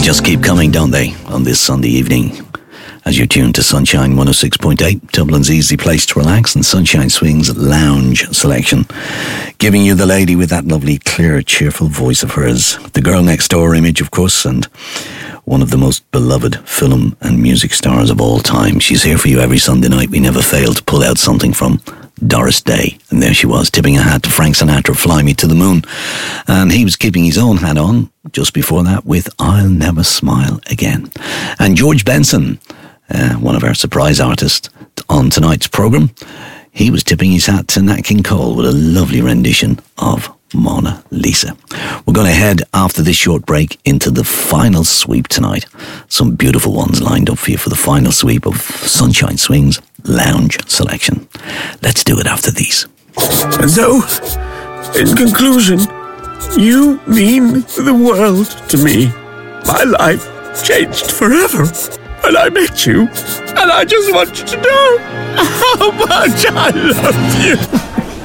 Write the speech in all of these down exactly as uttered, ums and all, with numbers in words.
just keep coming, don't they, on this Sunday evening? As you're tuned to Sunshine one oh six point eight, Dublin's easy place to relax, and Sunshine Swings lounge selection. Giving you the lady with that lovely, clear, cheerful voice of hers. The girl next door image, of course, and one of the most beloved film and music stars of all time. She's here for you every Sunday night. We never fail to pull out something from Doris Day. And there she was, tipping a hat to Frank Sinatra, Fly Me to the Moon. And he was keeping his own hat on just before that with I'll Never Smile Again. And George Benson, uh, one of our surprise artists on tonight's programme, he was tipping his hat to Nat King Cole with a lovely rendition of Mona Lisa. We're going to head after this short break into the final sweep tonight. Some beautiful ones lined up for you for the final sweep of Sunshine Swings lounge selection. Let's do it after these. And so, in conclusion, you mean the world to me. My life changed forever when I met you, and I just want you to know how much I love you.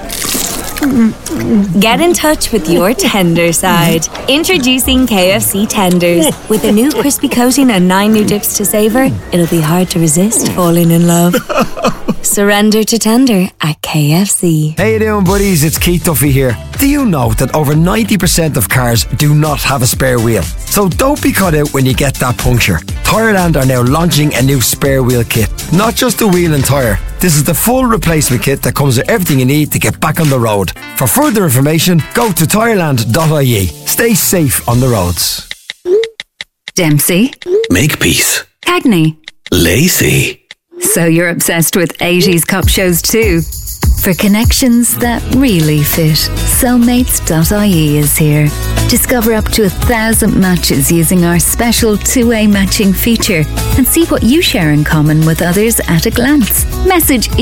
Get in touch with your tender side. Introducing K F C Tenders. With a new crispy coating and nine new dips to savour, it'll be hard to resist falling in love. Surrender to tender at K F C. How you doing, buddies? It's Keith Duffy here. Do you know that over ninety percent of cars do not have a spare wheel? So don't be caught out when you get that puncture. Tyreland are now launching a new spare wheel kit. Not just a wheel and tyre. This is the full replacement kit that comes with everything you need to get back on the road. For further information, go to tyreland dot I E. Stay safe on the roads. Dempsey. Makepeace. Cagney. Lacey. So you're obsessed with eighties cop shows too? For connections that really fit, soulmates dot I E is here. Discover up to a thousand matches using our special two-way matching feature and see what you share in common with others at a glance. Message